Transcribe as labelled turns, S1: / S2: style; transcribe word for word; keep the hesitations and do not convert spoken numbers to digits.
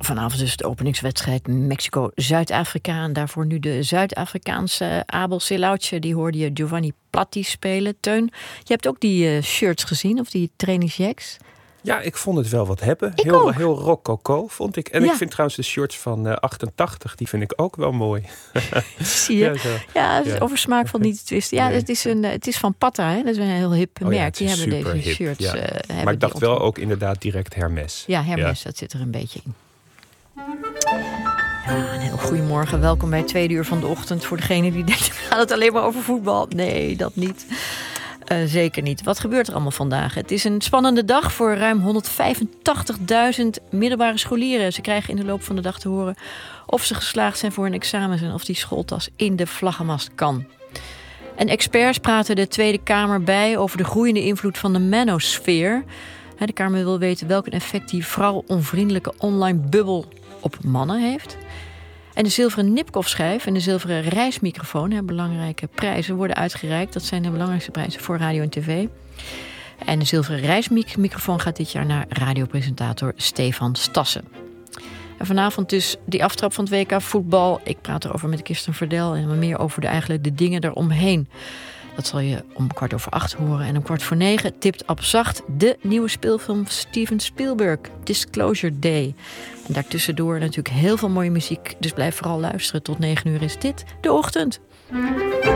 S1: vanavond dus de openingswedstrijd Mexico-Zuid-Afrika. En daarvoor nu de Zuid-Afrikaanse Abel Selauce. Die hoorde je Giovanni Platti spelen. Teun, je hebt ook die uh, shirts gezien, of die trainingsjacks?
S2: Ja, ik vond het wel wat hebben.
S1: Ik
S2: heel,
S1: ook.
S2: heel rococo, vond ik. En
S1: ja.
S2: ik vind trouwens de shirts van uh, achtentachtig, die vind ik ook wel mooi.
S1: Zie je? Ja, ja, ja. Over smaak valt niet te twisten. Ja, nee. het, is een, het is van Patta, hè? Dat is een heel hip
S2: oh,
S1: merk.
S2: Ja,
S1: die hebben deze
S2: hip.
S1: shirts.
S2: Ja.
S1: Uh,
S2: maar ik dacht wel ook inderdaad direct Hermes.
S1: Ja, Hermes, ja. Dat zit er een beetje in. Ja, een heel goedemorgen. Welkom bij het tweede uur van de ochtend. Voor degene die denkt, gaat het alleen maar over voetbal? Nee, dat niet. Uh, zeker niet. Wat gebeurt er allemaal vandaag? Het is een spannende dag voor ruim honderdvijfentachtigduizend middelbare scholieren. Ze krijgen in de loop van de dag te horen of ze geslaagd zijn voor hun examens en of die schooltas in de vlaggenmast kan. En experts praten de Tweede Kamer bij over de groeiende invloed van de manosfeer. De Kamer wil weten welk effect die vrouwonvriendelijke online bubbel op mannen heeft. En de zilveren Nipkoff-schijf en de zilveren reismicrofoon, hè, belangrijke prijzen, worden uitgereikt. Dat zijn de belangrijkste prijzen voor radio en tv. En de zilveren reismicrofoon gaat dit jaar naar radiopresentator Stefan Stassen. En vanavond dus die aftrap van het W K voetbal. Ik praat erover met Kirsten Verdel en meer over de, eigenlijk de dingen daaromheen. Dat zal je om kwart over acht horen. En om kwart voor negen tipt Abzacht de nieuwe speelfilm Steven Spielberg, Disclosure Day. En daartussendoor natuurlijk heel veel mooie muziek. Dus blijf vooral luisteren. Tot negen uur is dit De Ochtend.